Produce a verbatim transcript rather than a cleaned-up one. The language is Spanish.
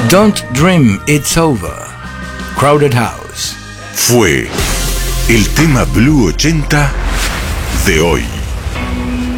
Don't Dream It's Over, Crowded House. Fue el tema Blue ochenta de hoy.